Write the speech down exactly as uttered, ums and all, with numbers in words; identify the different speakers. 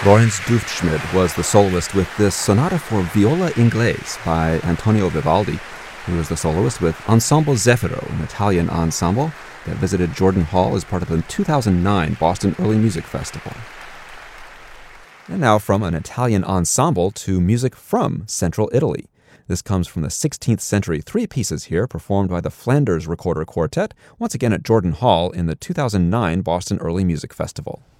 Speaker 1: Lorenz Dufschmid was the soloist with this sonata for viola inglese by Antonio Vivaldi. He was the soloist with Ensemble Zeffiro, an Italian ensemble that visited Jordan Hall as part of the two thousand nine Boston Early Music Festival. And now from an Italian ensemble to music from Central Italy. This comes from the sixteenth century, three pieces here performed by the Flanders Recorder Quartet, once again at Jordan Hall in the two thousand nine Boston Early Music Festival.